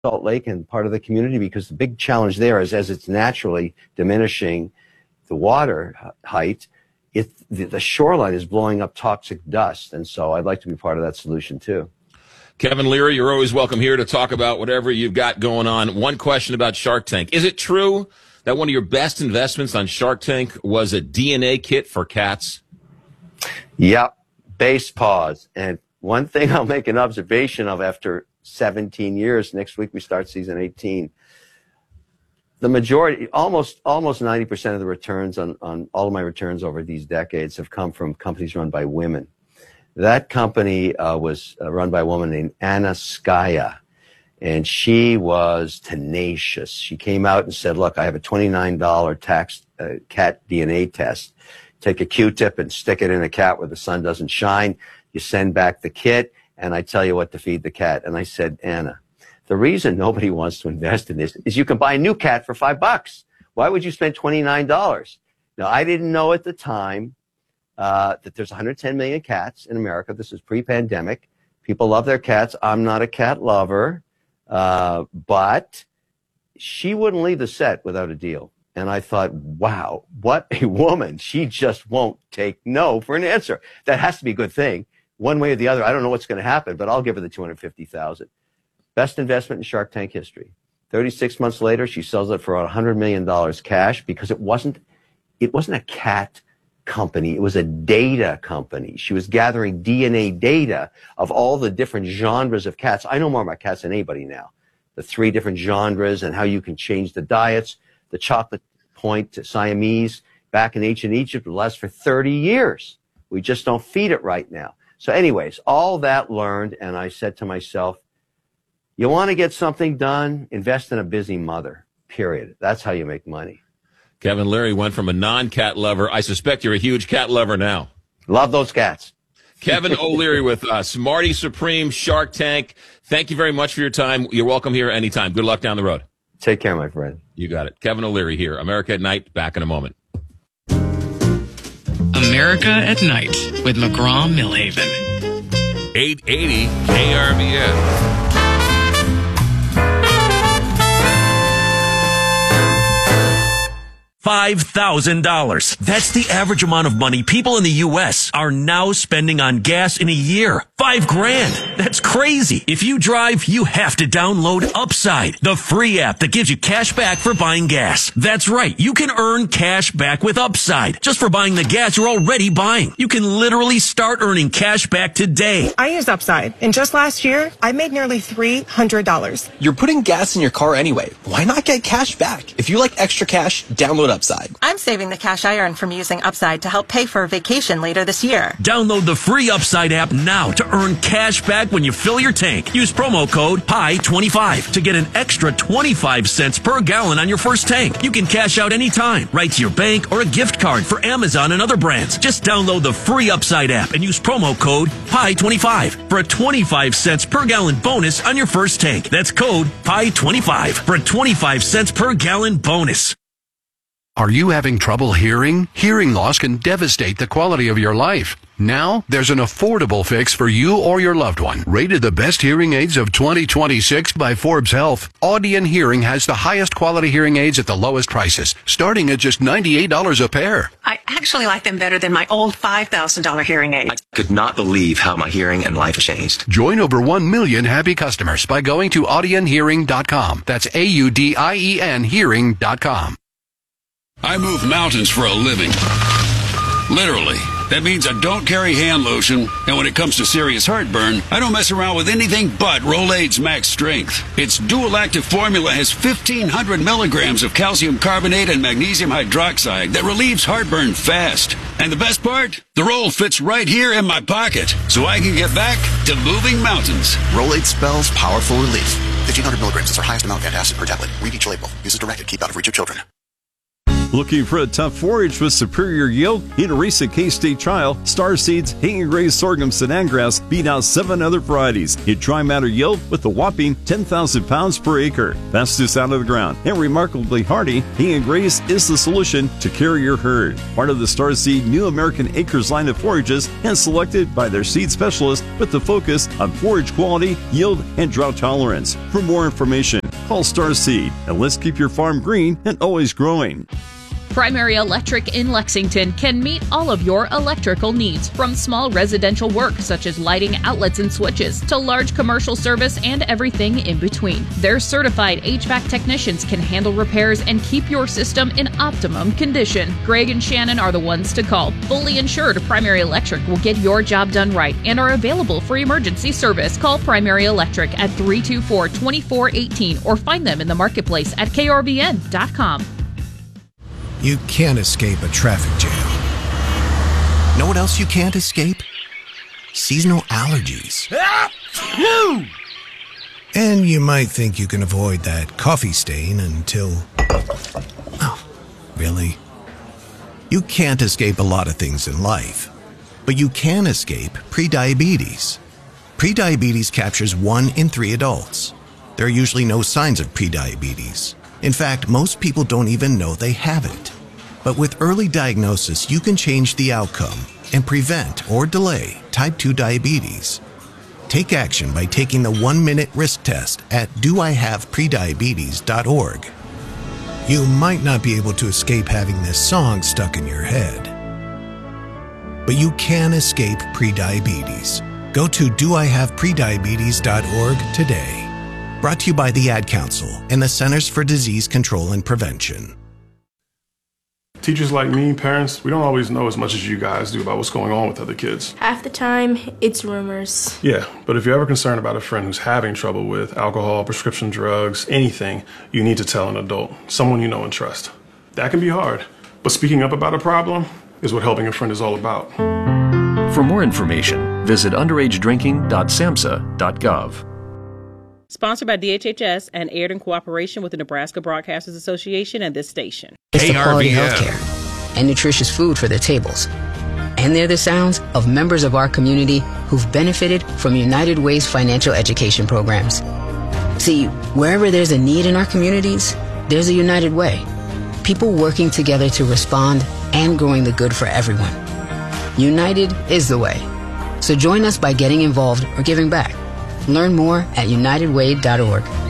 Salt Lake and part of the community, because the big challenge there is, as it's naturally diminishing the water height, the shoreline is blowing up toxic dust. And so I'd like to be part of that solution too. Kevin Leary, you're always welcome here to talk about whatever you've got going on. One question about Shark Tank. Is it true that one of your best investments on Shark Tank was a DNA kit for cats? Yep. Base paws. And one thing I'll make an observation of after 17 years, next week we start season 18. The majority, almost 90% of the returns on all of my returns over these decades have come from companies run by women. That company was run by a woman named Anna Skaya, and she was tenacious. She came out and said, look, I have a $29 cat DNA test. Take a Q-tip and stick it in a cat where the sun doesn't shine. You send back the kit, and I tell you what to feed the cat. And I said, Anna, the reason nobody wants to invest in this is you can buy a new cat for $5. Why would you spend $29? Now, I didn't know at the time that there's 110 million cats in America. This is pre-pandemic. People love their cats. I'm not a cat lover. But she wouldn't leave the set without a deal. And I thought, wow, what a woman. She just won't take no for an answer. That has to be a good thing. One way or the other, I don't know what's going to happen, but I'll give her the $250,000. Best investment in Shark Tank history. 36 months later, she sells it for $100 million cash because it wasn't a cat company. It was a data company. She was gathering DNA data of all the different genres of cats. I know more about cats than anybody now. The 3 different genres and how you can change the diets. The chocolate point Siamese back in ancient Egypt would last for 30 years. We just don't feed it right now. So anyways, all that learned, and I said to myself, you want to get something done, invest in a busy mother, period. That's how you make money. Kevin Leary went from a non-cat lover. I suspect you're a huge cat lover now. Love those cats. Kevin O'Leary with us, Marty Supreme, Shark Tank. Thank you very much for your time. You're welcome here anytime. Good luck down the road. Take care, my friend. You got it. Kevin O'Leary here. America at Night. Back in a moment. America at Night with McGraw-Milhaven. 880 KRBN. $5,000. That's the average amount of money people in the U.S. are now spending on gas in a year. $5,000. That's crazy. If you drive, you have to download Upside, the free app that gives you cash back for buying gas. That's right. You can earn cash back with Upside just for buying the gas you're already buying. You can literally start earning cash back today. I use Upside, and just last year, I made nearly $300. You're putting gas in your car anyway. Why not get cash back? If you like extra cash, download Upside. I'm saving the cash I earn from using Upside to help pay for a vacation later this year. Download the free Upside app now to earn cash back when you fill your tank. Use promo code PIE25 to get an extra 25 cents per gallon on your first tank. You can cash out anytime, right to your bank or a gift card for Amazon and other brands. Just download the free Upside app and use promo code PIE25 for a 25 cents per gallon bonus on your first tank. That's code PIE25 for a 25 cents per gallon bonus. Are you having trouble hearing? Hearing loss can devastate the quality of your life. Now, there's an affordable fix for you or your loved one. Rated the best hearing aids of 2026 by Forbes Health, Audion Hearing has the highest quality hearing aids at the lowest prices, starting at just $98 a pair. I actually like them better than my old $5,000 hearing aid. I could not believe how my hearing and life changed. Join over 1 million happy customers by going to audionhearing.com. That's AUDIEN hearing.com. I move mountains for a living. Literally. That means I don't carry hand lotion, and when it comes to serious heartburn, I don't mess around with anything but Rolaids Max Strength. Its dual-active formula has 1,500 milligrams of calcium carbonate and magnesium hydroxide that relieves heartburn fast. And the best part? The roll fits right here in my pocket, so I can get back to moving mountains. Rolaids spells powerful relief. 1,500 milligrams is our highest amount of antacid per tablet. Read each label. Use as directed. Keep out of reach of children. Looking for a tough forage with superior yield? In a recent K-State trial, Star Seeds Hay and Graze Sorghum Sudan Grass beat out 7 other varieties in dry matter yield with a whopping 10,000 pounds per acre. Fastest out of the ground and remarkably hardy, Hay and Graze is the solution to carry your herd. Part of the Star Seed New American Acres line of forages and selected by their seed specialist with the focus on forage quality, yield, and drought tolerance. For more information, call Star Seed and let's keep your farm green and always growing. Primary Electric in Lexington can meet all of your electrical needs, from small residential work such as lighting, outlets, and switches, to large commercial service and everything in between. Their certified HVAC technicians can handle repairs and keep your system in optimum condition. Greg and Shannon are the ones to call. Fully insured, Primary Electric will get your job done right and are available for emergency service. Call Primary Electric at 324-2418 or find them in the marketplace at krvn.com. You can't escape a traffic jam. Know what else you can't escape? Seasonal allergies. And you might think you can avoid that coffee stain until... Oh, really? You can't escape a lot of things in life, but you can escape prediabetes. Prediabetes captures 1 in 3 adults. There are usually no signs of prediabetes. In fact, most people don't even know they have it. But with early diagnosis, you can change the outcome and prevent or delay type 2 diabetes. Take action by taking the 1-minute risk test at doihaveprediabetes.org. You might not be able to escape having this song stuck in your head, but you can escape prediabetes. Go to doihaveprediabetes.org today. Brought to you by the Ad Council and the Centers for Disease Control and Prevention. Teachers like me, parents, we don't always know as much as you guys do about what's going on with other kids. Half the time, it's rumors. Yeah, but if you're ever concerned about a friend who's having trouble with alcohol, prescription drugs, anything, you need to tell an adult, someone you know and trust. That can be hard, but speaking up about a problem is what helping a friend is all about. For more information, visit underagedrinking.samhsa.gov. Sponsored by DHHS and aired in cooperation with the Nebraska Broadcasters Association and this station. It's the quality healthcare and nutritious food for their tables. And they're the sounds of members of our community who've benefited from United Way's financial education programs. See, wherever there's a need in our communities, there's a United Way. People working together to respond and growing the good for everyone. United is the way. So join us by getting involved or giving back. Learn more at unitedway.org.